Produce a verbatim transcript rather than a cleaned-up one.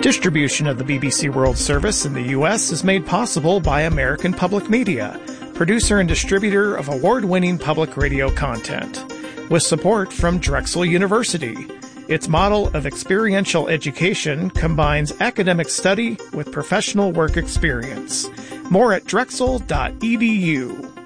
Distribution of the B B C World Service in the U S is made possible by American Public Media, producer and distributor of award-winning public radio content, with support from Drexel University. Its model of experiential education combines academic study with professional work experience. More at drexel dot e d u.